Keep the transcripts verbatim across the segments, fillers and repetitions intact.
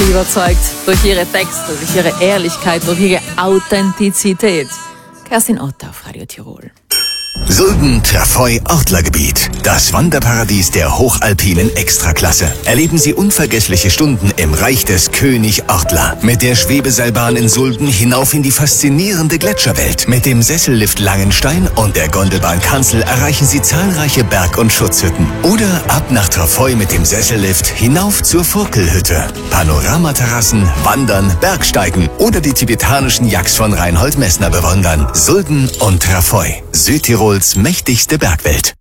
überzeugt durch ihre Texte, durch ihre Ehrlichkeit, durch ihre Authentizität. Kerstin Otter auf Radio Tirol. Sulden-Trafoi-Ortlergebiet. Das Wanderparadies der hochalpinen Extraklasse. Erleben Sie unvergessliche Stunden im Reich des König Ortler. Mit der Schwebeseilbahn in Sulden hinauf in die faszinierende Gletscherwelt. Mit dem Sessellift Langenstein und der Gondelbahn Kanzel erreichen Sie zahlreiche Berg- und Schutzhütten. Oder ab nach Trafoi mit dem Sessellift hinauf zur Furkelhütte. Panoramaterrassen, Wandern, Bergsteigen oder die tibetanischen Yaks von Reinhold Messner bewundern. Sulden und Trafoi. Südtirols mächtigste Bergwelt.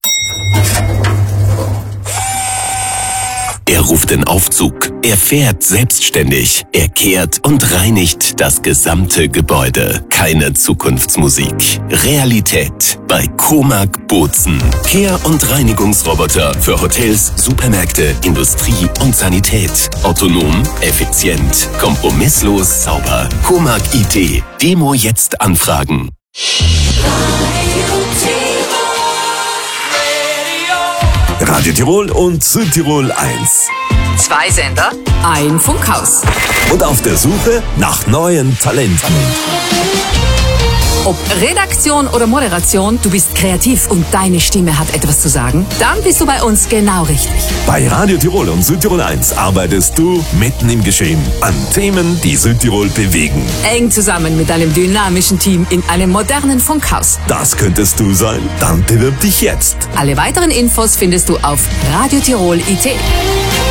Er ruft den Aufzug, er fährt selbstständig, er kehrt und reinigt das gesamte Gebäude. Keine Zukunftsmusik. Realität bei Comag Bozen. Kehr- und Reinigungsroboter für Hotels, Supermärkte, Industrie und Sanität. Autonom, effizient, kompromisslos sauber. Comag I T. Demo jetzt anfragen. Radio Tirol und Südtirol eins. Zwei Sender, ein Funkhaus. Und auf der Suche nach neuen Talenten. Ob Redaktion oder Moderation, du bist kreativ und deine Stimme hat etwas zu sagen, dann bist du bei uns genau richtig. Bei Radio Tirol und Südtirol eins arbeitest du mitten im Geschehen an Themen, die Südtirol bewegen. Eng zusammen mit einem dynamischen Team in einem modernen Funkhaus. Das könntest du sein? Dann bewirb dich jetzt. Alle weiteren Infos findest du auf Radio Tirol punkt I T.